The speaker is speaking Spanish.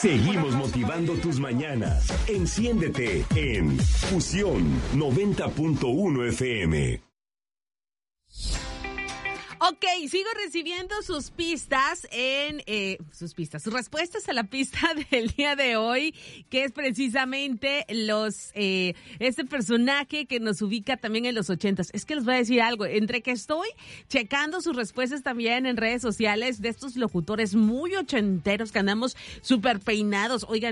Seguimos motivando tus mañanas. Enciéndete en Fusión 90.1 FM. Ok, sigo recibiendo sus pistas sus respuestas a la pista del día de hoy, que es precisamente este personaje que nos ubica también en los 80s. Es que les voy a decir algo, entre que estoy checando sus respuestas también en redes sociales de estos locutores muy ochenteros que andamos súper peinados. Oigan,